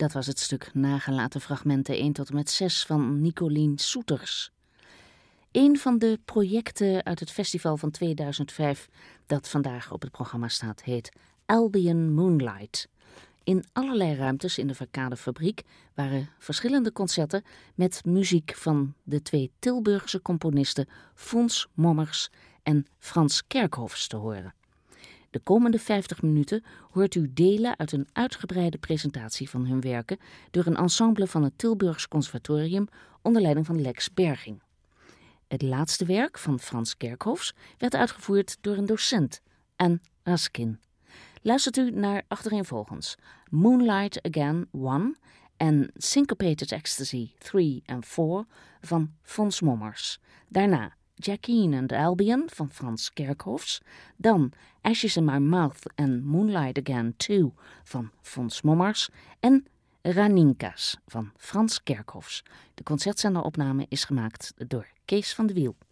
Dat was het stuk Nagelaten fragmenten 1 tot en met 6 van Nicolien Soeters. Een van de projecten uit het festival van 2005 dat vandaag op het programma staat heet Albion Moonlight. In allerlei ruimtes in de Verkadefabriek waren verschillende concerten met muziek van de 2 Tilburgse componisten Fons Mommers en Frans Kerkhoffs te horen. De komende 50 minuten hoort u delen uit een uitgebreide presentatie van hun werken door een ensemble van het Tilburgs Conservatorium onder leiding van Lex Berging. Het laatste werk van Frans Kerkhoffs werd uitgevoerd door een docent, Anne Raskin. Luistert u naar achtereenvolgens Moonlight Again 1 en Syncopated Ecstasy 3 en 4 van Fons Mommers. Daarna Jacqueline and Albion van Frans Kerkhoffs. Dan Ashes in My Mouth en Moonlight Again 2 van Fons Mommers. En Raninka's van Frans Kerkhoffs. De concertzenderopname is gemaakt door Kees van de Wiel.